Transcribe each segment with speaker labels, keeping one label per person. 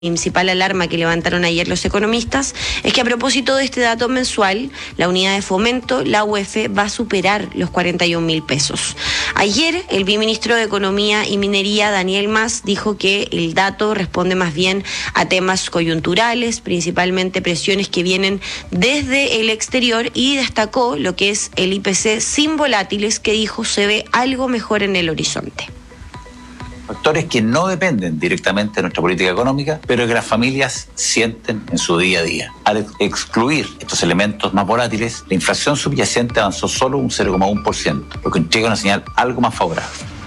Speaker 1: principal alarma que levantaron ayer los economistas es que a propósito de este dato mensual, la unidad de fomento, la UEF, va a superar los 41.000 pesos. Ayer, el viceministro de Economía y Minería, Daniel Mas, dijo que el dato responde más bien a temas coyunturales, principalmente presiones que vienen desde el exterior, y destacó lo que es el IPC sin volátiles, que dijo se ve algo mejor en el horizonte.
Speaker 2: Factores que no dependen directamente de nuestra política económica, pero que las familias sienten en su día a día. Al excluir estos elementos más volátiles, la inflación subyacente avanzó solo un 0,1%, lo que entrega una señal algo más favorable.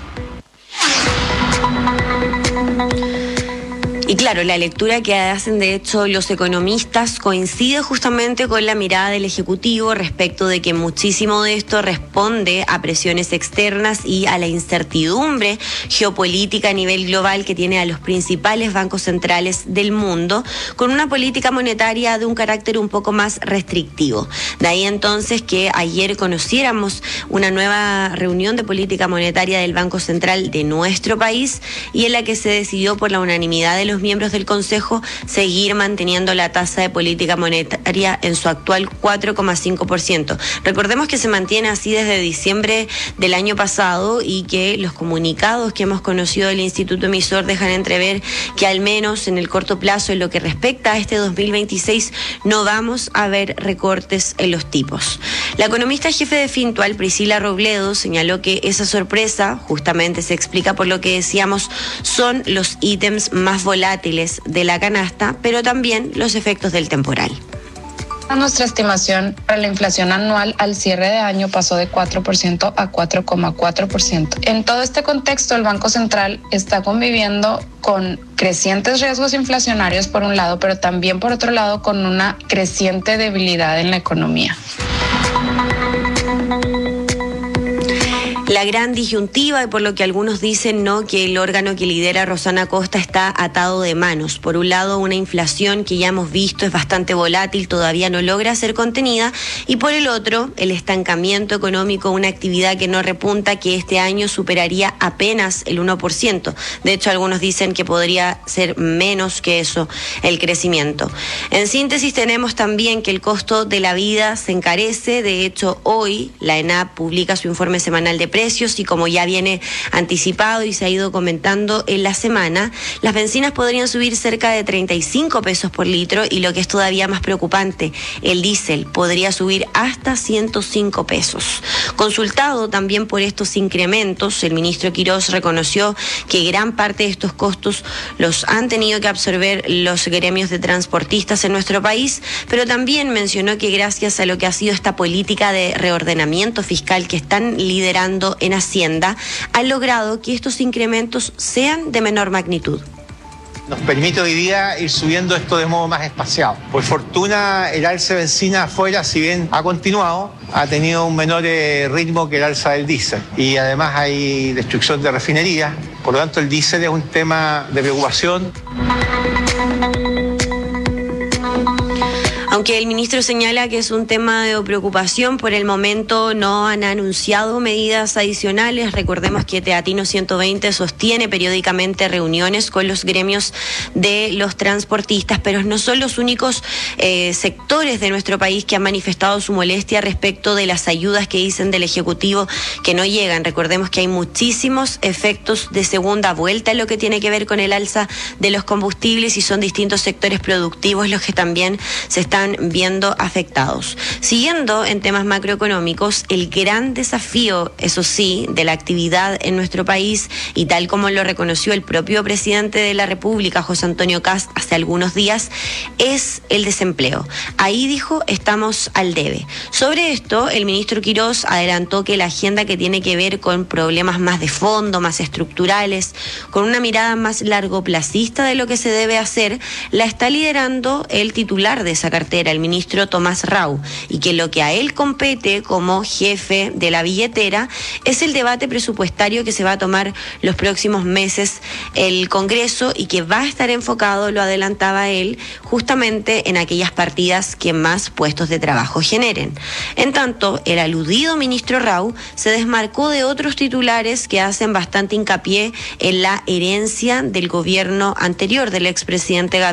Speaker 1: Y claro, la lectura que hacen de hecho los economistas coincide justamente con la mirada del Ejecutivo respecto de que muchísimo de esto responde a presiones externas y a la incertidumbre geopolítica a nivel global que tiene a los principales bancos centrales del mundo, con una política monetaria de un carácter un poco más restrictivo. De ahí entonces que ayer conociéramos una nueva reunión de política monetaria del Banco Central de nuestro país, y en la que se decidió por la unanimidad de los miembros del Consejo seguir manteniendo la tasa de política monetaria en su actual 4,5%. Recordemos que se mantiene así desde diciembre del año pasado, y que los comunicados que hemos conocido del Instituto Emisor dejan entrever que al menos en el corto plazo, en lo que respecta a este 2026, no vamos a ver recortes en los tipos. La economista jefe de Fintual, Priscila Robledo, señaló que esa sorpresa justamente se explica por lo que decíamos, son los ítems más volátiles de la canasta, pero también los efectos del temporal.
Speaker 3: Nuestra estimación para la inflación anual al cierre de año pasó de 4% a 4,4%. En todo este contexto, el Banco Central está conviviendo con crecientes riesgos inflacionarios por un lado, pero también por otro lado con una creciente debilidad en la economía.
Speaker 1: La gran disyuntiva, y por lo que algunos dicen que el órgano que lidera Rosana Acosta está atado de manos. Por un lado, una inflación que ya hemos visto es bastante volátil, todavía no logra ser contenida, y por el otro, el estancamiento económico, una actividad que no repunta, que este año superaría apenas el 1%. De hecho, algunos dicen que podría ser menos que eso el crecimiento. En síntesis, tenemos también que el costo de la vida se encarece. De hecho, hoy la ENAP publica su informe semanal de precios, y como ya viene anticipado y se ha ido comentando en la semana, las bencinas podrían subir cerca de 35 pesos por litro, y lo que es todavía más preocupante, el diésel podría subir hasta 105 pesos. Consultado también por estos incrementos, el ministro Quirós reconoció que gran parte de estos costos los han tenido que absorber los gremios de transportistas en nuestro país, pero también mencionó que gracias a lo que ha sido esta política de reordenamiento fiscal que están liderando en Hacienda, han logrado que estos incrementos sean de menor magnitud.
Speaker 4: Nos permite hoy día ir subiendo esto de modo más espaciado. Por fortuna, el alza de bencina afuera, si bien ha continuado, ha tenido un menor ritmo que el alza del diésel. Y además hay destrucción de refinerías, por lo tanto el diésel es un tema de preocupación.
Speaker 1: Aunque el ministro señala que es un tema de preocupación, por el momento no han anunciado medidas adicionales. Recordemos que Teatino 120 sostiene periódicamente reuniones con los gremios de los transportistas, pero no son los únicos sectores de nuestro país que han manifestado su molestia respecto de las ayudas que dicen del Ejecutivo que no llegan. Recordemos que hay muchísimos efectos de segunda vuelta en lo que tiene que ver con el alza de los combustibles, y son distintos sectores productivos los que también se están viendo afectados. Siguiendo en temas macroeconómicos, el gran desafío, eso sí, de la actividad en nuestro país, y tal como lo reconoció el propio presidente de la República, José Antonio Kast, hace algunos días, es el desempleo. Ahí dijo, estamos al debe. Sobre esto, el ministro Quirós adelantó que la agenda que tiene que ver con problemas más de fondo, más estructurales, con una mirada más largoplacista de lo que se debe hacer, la está liderando el titular de esa cartera cartera el ministro Tomás Rau y que lo que a él compete como jefe de la billetera es el debate presupuestario que se va a tomar los próximos meses el Congreso y que va a estar enfocado, lo adelantaba él, justamente en aquellas partidas que más puestos de trabajo generen. En tanto, el aludido ministro Rau se desmarcó de otros titulares que hacen bastante hincapié en la herencia del gobierno anterior del expresidente Gabriel